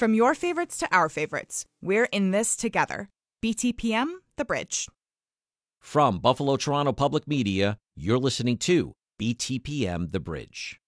From your favorites to our favorites, we're in this together. BTPM, The Bridge. From Buffalo Toronto Public Media, you're listening to BTPM The Bridge.